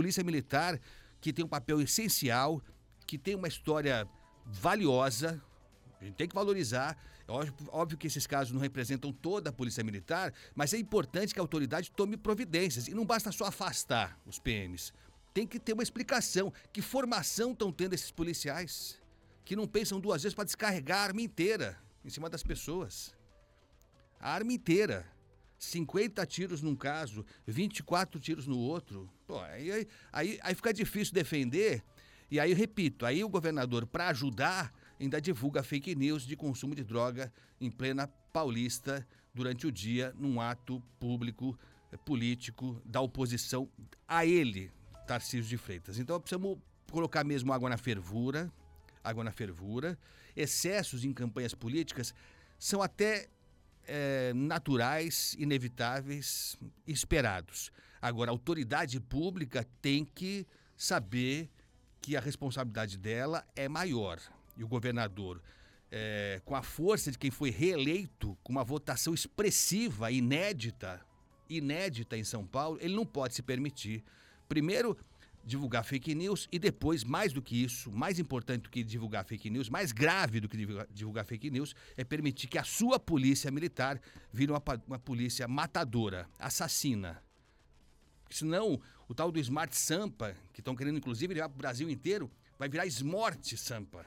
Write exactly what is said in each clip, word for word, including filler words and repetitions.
polícia militar que tem um papel essencial, que tem uma história valiosa. A gente tem que valorizar. É óbvio, óbvio que esses casos não representam toda a polícia militar, mas é importante que a autoridade tome providências. E não basta só afastar os P Ms. Tem que ter uma explicação. Que formação estão tendo esses policiais? Que não pensam duas vezes para descarregar a arma inteira em cima das pessoas. A arma inteira. cinquenta tiros num caso, vinte e quatro tiros no outro. Pô, aí, aí, aí fica difícil defender. E aí, repito, aí o governador, para ajudar, ainda divulga fake news de consumo de droga em plena Paulista durante o dia, num ato público, político, da oposição a ele, Tarcísio de Freitas. Então, precisamos colocar mesmo água na fervura, água na fervura. Excessos em campanhas políticas são até é, naturais, inevitáveis, esperados. Agora, a autoridade pública tem que saber que a responsabilidade dela é maior. E o governador, é, com a força de quem foi reeleito, com uma votação expressiva, inédita, inédita em São Paulo, ele não pode se permitir, primeiro, divulgar fake news e depois, mais do que isso, mais importante do que divulgar fake news, mais grave do que divulgar fake news, é permitir que a sua polícia militar vire uma, uma polícia matadora, assassina. Senão, o tal do Smart Sampa, que estão querendo inclusive levar para o Brasil inteiro, vai virar Smort Sampa.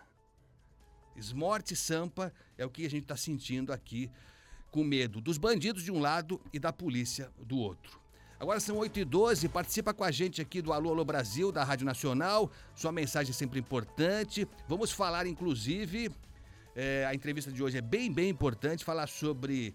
Smort Sampa é o que a gente está sentindo aqui, com medo dos bandidos de um lado e da polícia do outro. Agora são oito e doze, participa com a gente aqui do Alô Alô Brasil, da Rádio Nacional, sua mensagem é sempre importante. Vamos falar, inclusive, é, a entrevista de hoje é bem, bem importante, falar sobre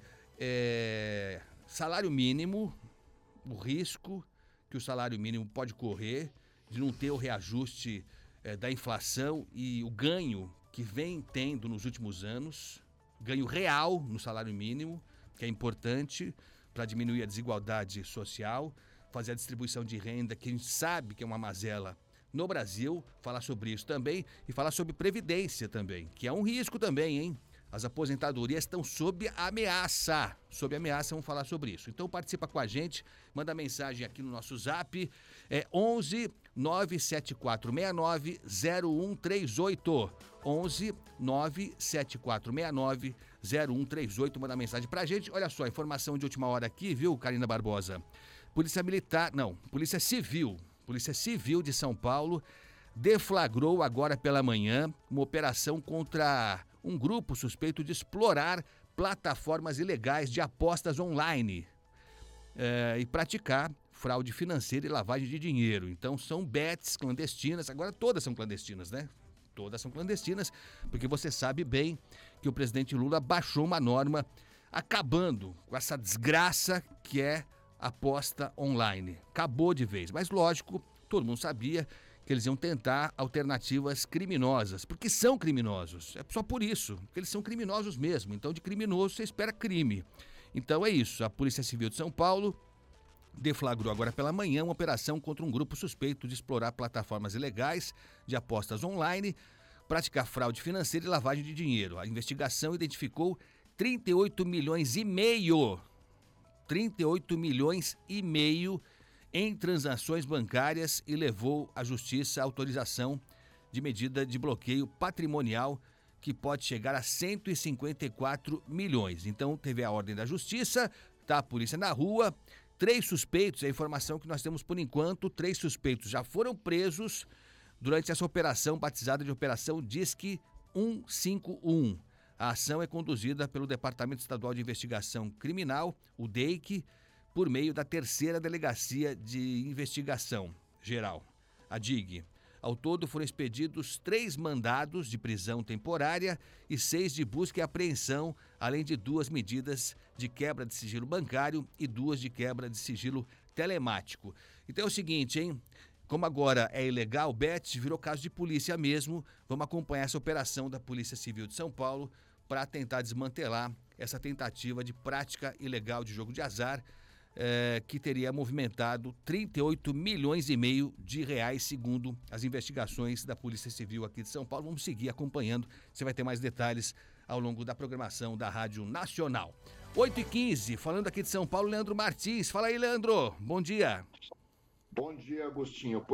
é, salário mínimo, o risco que o salário mínimo pode correr de não ter o reajuste é, da inflação e o ganho que vem tendo nos últimos anos, ganho real no salário mínimo, que é importante para diminuir a desigualdade social, fazer a distribuição de renda, que a gente sabe que é uma mazela no Brasil, falar sobre isso também e falar sobre previdência também, que é um risco também, hein? As aposentadorias estão sob ameaça, sob ameaça, vamos falar sobre isso. Então participa com a gente, manda mensagem aqui no nosso zap, é onze nove sete quatro seis nove zero um três oito, onze nove sete quatro seis nove zero um três oito, manda mensagem pra gente. Olha só, informação de última hora aqui, viu, Karina Barbosa? Polícia Militar, não, Polícia Civil, Polícia Civil de São Paulo deflagrou agora pela manhã uma operação contra um grupo suspeito de explorar plataformas ilegais de apostas online é, e praticar fraude financeira e lavagem de dinheiro. Então são bets clandestinas, agora todas são clandestinas, né? Todas são clandestinas, porque você sabe bem que o presidente Lula baixou uma norma acabando com essa desgraça que é aposta online. Acabou de vez, mas lógico, todo mundo sabia que eles iam tentar alternativas criminosas, porque são criminosos, é só por isso, porque eles são criminosos mesmo, então de criminoso você espera crime. Então é isso, a Polícia Civil de São Paulo deflagrou agora pela manhã uma operação contra um grupo suspeito de explorar plataformas ilegais de apostas online, praticar fraude financeira e lavagem de dinheiro. A investigação identificou trinta e oito milhões e meio, trinta e oito milhões e meio em transações bancárias e levou à justiça a autorização de medida de bloqueio patrimonial que pode chegar a cento e cinquenta e quatro milhões. Então teve a ordem da justiça, tá a polícia na rua, três suspeitos, é a informação que nós temos por enquanto, três suspeitos já foram presos durante essa operação batizada de Operação Disque cento e cinquenta e um. A ação é conduzida pelo Departamento Estadual de Investigação Criminal, o D E I C, por meio da terceira Delegacia de Investigação Geral, a D I G. Ao todo foram expedidos três mandados de prisão temporária e seis de busca e apreensão, além de duas medidas de quebra de sigilo bancário e duas de quebra de sigilo telemático. Então é o seguinte, hein? Como agora é ilegal, o bet virou caso de polícia mesmo. Vamos acompanhar essa operação da Polícia Civil de São Paulo para tentar desmantelar essa tentativa de prática ilegal de jogo de azar, É, que teria movimentado trinta e oito milhões e meio de reais, segundo as investigações da Polícia Civil aqui de São Paulo. Vamos seguir acompanhando, você vai ter mais detalhes ao longo da programação da Rádio Nacional. oito e quinze, falando aqui de São Paulo, Leandro Martins. Fala aí, Leandro, bom dia. Bom dia, Agostinho.